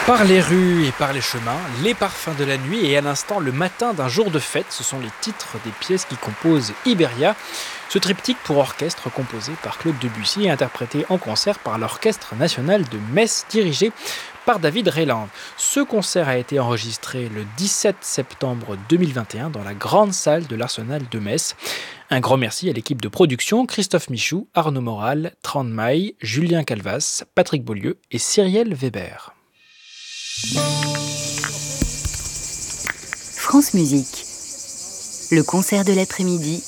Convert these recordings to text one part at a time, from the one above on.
Par les rues et par les chemins, les parfums de la nuit et à l'instant le matin d'un jour de fête, ce sont les titres des pièces qui composent Iberia, ce triptyque pour orchestre composé par Claude Debussy et interprété en concert par l'Orchestre national de Metz dirigé par David Reiland. Ce concert a été enregistré le 17 septembre 2021 dans la grande salle de l'Arsenal de Metz. Un grand merci à l'équipe de production, Christophe Michou, Arnaud Moral, Tran Maille, Julien Calvas, Patrick Beaulieu et Cyrielle Weber. France Musique, le concert de l'après-midi.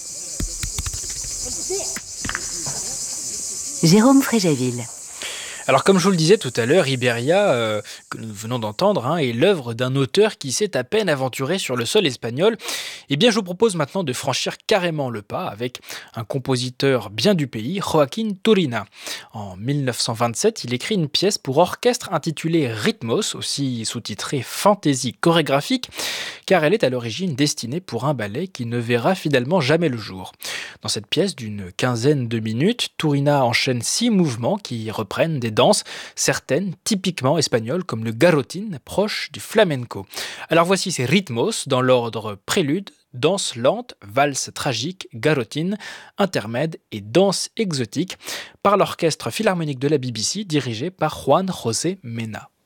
Jérôme Fréjaville. Alors comme je vous le disais tout à l'heure, Iberia, que nous venons d'entendre, est l'œuvre d'un auteur qui s'est à peine aventuré sur le sol espagnol. Eh bien je vous propose maintenant de franchir carrément le pas avec un compositeur bien du pays, Joaquín Turina. En 1927, il écrit une pièce pour orchestre intitulée Ritmos, aussi sous-titrée Fantaisie chorégraphique, car elle est à l'origine destinée pour un ballet qui ne verra finalement jamais le jour. Dans cette pièce d'une quinzaine de minutes, Turina enchaîne 6 mouvements qui reprennent des danses, certaines typiquement espagnoles comme le garrotin, proche du flamenco. Alors voici ces ritmos dans l'ordre prélude, danse lente, valse tragique, garrotin, intermède et danse exotique par l'orchestre philharmonique de la BBC dirigé par Juan José Mena.